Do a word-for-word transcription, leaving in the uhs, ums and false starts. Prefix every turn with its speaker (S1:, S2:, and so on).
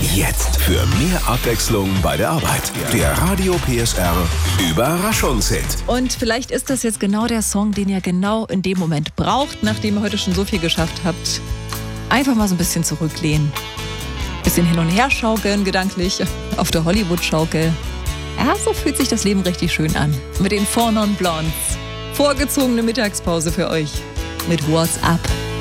S1: Jetzt für mehr Abwechslung bei der Arbeit. Der Radio P S R Überraschungshit.
S2: Und vielleicht ist das jetzt genau der Song, den ihr genau in dem Moment braucht, nachdem ihr heute schon so viel geschafft habt. Einfach mal so ein bisschen zurücklehnen. Bisschen hin und her schaukeln, gedanklich, auf der Hollywood-Schaukel. Ja, so fühlt sich das Leben richtig schön an. Mit den Four Non Blondes. Vorgezogene Mittagspause für euch. Mit What's Up.